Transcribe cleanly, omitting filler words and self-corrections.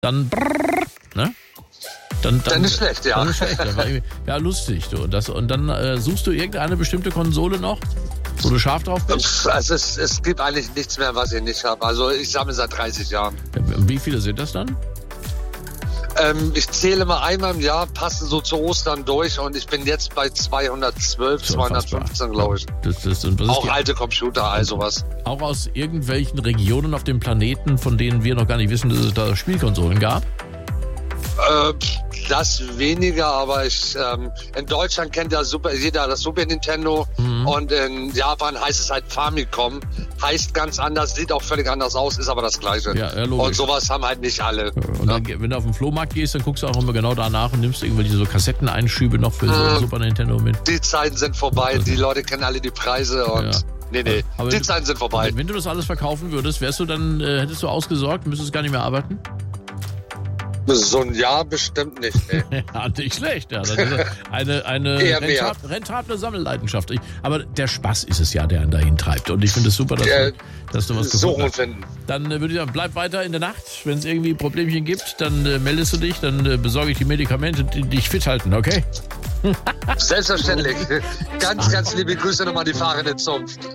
dann ne? Dann ist schlecht, ja. Dann ist schlecht. Das war ja, lustig. Du. Und dann suchst du irgendeine bestimmte Konsole noch, wo du scharf drauf bist? Also es gibt eigentlich nichts mehr, was ich nicht habe. Also ich sammle seit 30 Jahren. Wie viele sind das dann? Ich zähle mal einmal im Jahr, passen so zu Ostern durch und ich bin jetzt bei 212, 215, glaube ich. Auch alte Computer, also was. Auch aus irgendwelchen Regionen auf dem Planeten, von denen wir noch gar nicht wissen, dass es da Spielkonsolen gab? Das weniger, aber in Deutschland kennt ja jeder das Super Nintendo und in Japan heißt es halt Famicom, heißt ganz anders, sieht auch völlig anders aus, ist aber das Gleiche. Ja, logisch. Und sowas haben halt nicht alle. Und dann, wenn du auf den Flohmarkt gehst, dann guckst du auch immer genau danach und nimmst irgendwelche so Kassetteneinschübe noch für so ein Super Nintendo mit. Die Zeiten sind vorbei, die Leute kennen alle die Preise und nee, aber die Zeiten sind vorbei. Wenn du das alles verkaufen würdest, hättest du ausgesorgt, müsstest gar nicht mehr arbeiten? So ein Jahr bestimmt nicht, ey. Ja, nicht schlecht. Ja. Das ist eine rentable Sammelleidenschaft. Aber der Spaß ist es ja, der einen dahin treibt. Und ich finde es super, dass du was gefunden hast. Dann würde ich sagen, bleib weiter in der Nacht. Wenn es irgendwie Problemchen gibt, dann meldest du dich, dann besorge ich die Medikamente, die dich fit halten, okay? Selbstverständlich. Ganz liebe Grüße nochmal an die fahrende Zunft.